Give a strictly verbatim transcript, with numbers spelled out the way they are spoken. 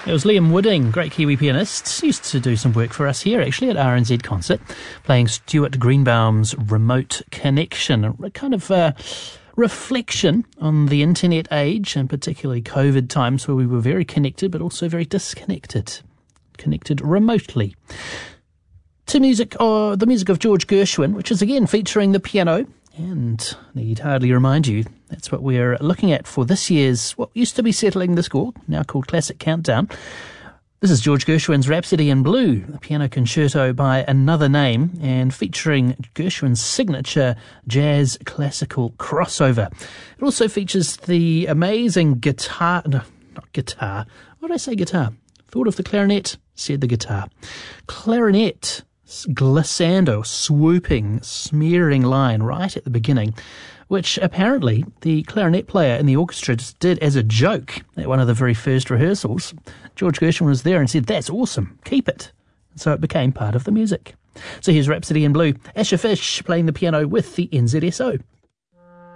It was Liam Wooding, great Kiwi pianist, used to do some work for us here actually at R N Z Concert, playing Stuart Greenbaum's Remote Connection, a kind of uh, reflection on the internet age and particularly COVID times where we were very connected but also very disconnected, connected remotely. To music, or the music of George Gershwin, which is again featuring the piano. And need hardly remind you, that's what we're looking at for this year's, what used to be Settling the Score, now called Classic Countdown. This is George Gershwin's Rhapsody in Blue, a piano concerto by another name, and featuring Gershwin's signature jazz classical crossover. It also features the amazing guitar, no, not guitar, why did I say guitar? Thought of the clarinet, said the guitar. Clarinet glissando, swooping, smearing line right at the beginning, which apparently the clarinet player in the orchestra just did as a joke at one of the very first rehearsals. George Gershwin was there and said, "That's awesome, keep it." And so it became part of the music. So here's Rhapsody in Blue. Asher Fish playing the piano with the N Z S O.